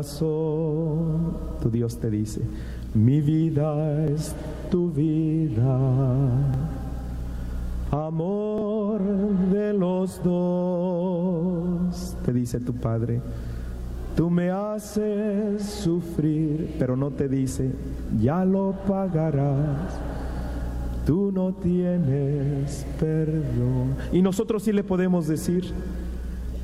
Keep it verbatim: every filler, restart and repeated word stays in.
corazón. Tu Dios te dice: mi vida es tu vida, amor de los dos. Te dice tu Padre: tú me haces sufrir, pero no te dice: ya lo pagarás, tú no tienes perdón. Y nosotros sí le podemos decir: